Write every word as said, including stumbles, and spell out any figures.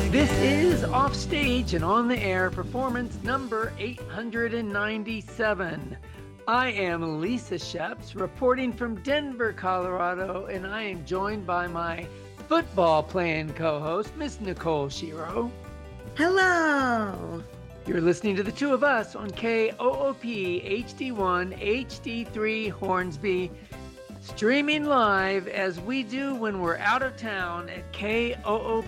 This is Offstage and On the Air performance number eight hundred ninety-seven. I am Lisa Sheps, reporting from Denver, Colorado, and I am joined by my football playing co-host, Miss Nicole Shiro. Hello. You're listening to the two of us on K O O P H D one H D three Hornsby, streaming live as we do when we're out of town at K O O